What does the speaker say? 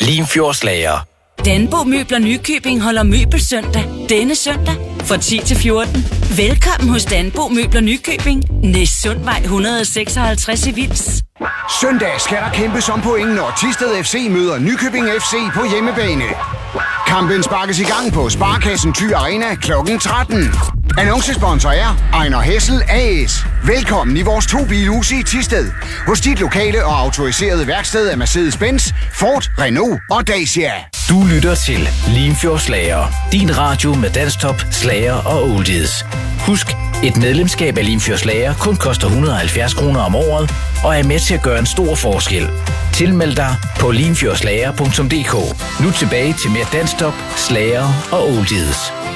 Limfjordslager. Danbo Møbler Nykøbing holder møbelsøndag denne søndag fra 10 til 14. Velkommen hos Danbo Møbler Nykøbing. Næstsundvej 156 i Vils. Søndag skal der kæmpes om point, når Thisted FC møder Nykøbing FC på hjemmebane. Kampen sparkes i gang på Sparkassen Thy Arena kl. 13. Annoncesponsor er Ejner Hessel AS. Velkommen i vores 2-bilhus i Thisted. Hos dit lokale og autoriserede værksted af Mercedes-Benz, Ford, Renault og Dacia. Du lytter til Limfjordslager. Din radio med dansktop, slager og oldies. Husk, et medlemskab af Limfjordslager kun koster 170 kroner om året og er med til at gøre en stor forskel. Tilmeld dig på limfjordslager.dk. Nu tilbage til mere dansktop, slager og oldies.